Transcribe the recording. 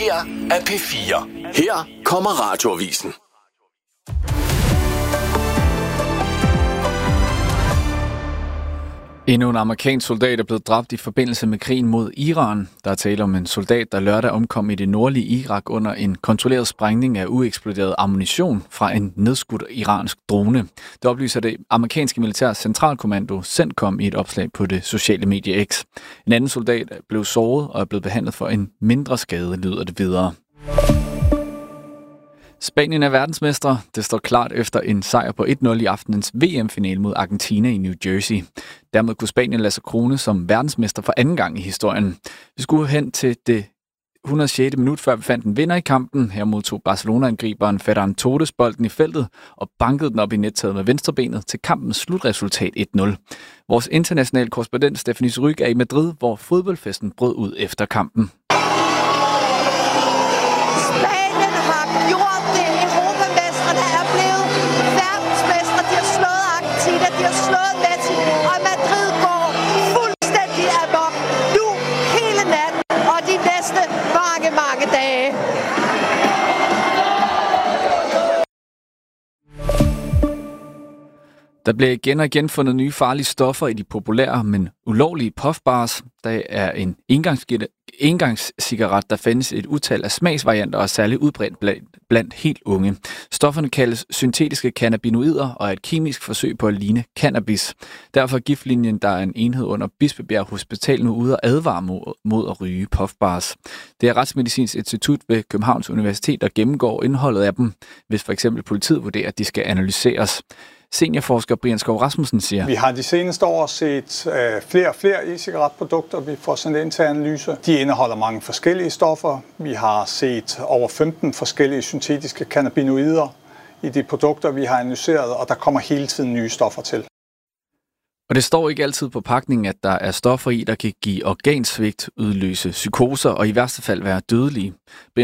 her er P4. Her kommer Radioavisen. Endnu en amerikansk soldat er blevet dræbt i forbindelse med krigen mod Iran. Der er tale om en soldat, der lørdag omkom i det nordlige Irak under en kontrolleret sprængning af ueksploderet ammunition fra en nedskudt iransk drone. Det oplyser det amerikanske militære centralkommando CENTCOM i et opslag på det sociale medie X. En anden soldat blev såret og er blevet behandlet for en mindre skade, lyder det videre. Spanien er verdensmestre. Det står klart efter en sejr på 1-0 i aftenens VM-finale mod Argentina i New Jersey. Dermed kunne Spanien lade sig krone som verdensmester for anden gang i historien. Vi skulle hen til det 106. minut, før vi fandt en vinder i kampen. Her modtog Barcelona-angriberen Ferran Torres bolden i feltet og bankede den op i nettaget med venstrebenet til kampens slutresultat 1-0. Vores internationale korrespondent Stephanie Ryg er i Madrid, hvor fodboldfesten brød ud efter kampen. Der bliver igen og igen fundet nye farlige stoffer i de populære, men ulovlige puffbars. Der er en engangscigaret, der findes et utal af smagsvarianter og er særligt udbredt blandt helt unge. Stofferne kaldes syntetiske cannabinoider og er et kemisk forsøg på at ligne cannabis. Derfor er giftlinjen, der er en enhed under Bispebjerg Hospital, nu ude og advare mod at ryge puffbars. Det er Retsmedicinsk Institut ved Københavns Universitet, der gennemgår indholdet af dem, hvis for eksempel politiet vurderer, at de skal analyseres. Seniorforsker Brian Skov Rasmussen siger: Vi har de seneste år set flere og flere e-cigaretprodukter, vi får sendt ind til analyse. De indeholder mange forskellige stoffer. Vi har set over 15 forskellige syntetiske cannabinoider i de produkter, vi har analyseret, og der kommer hele tiden nye stoffer til. Og det står ikke altid på pakningen, at der er stoffer i, der kan give organsvigt, udløse psykoser og i værste fald være dødelige.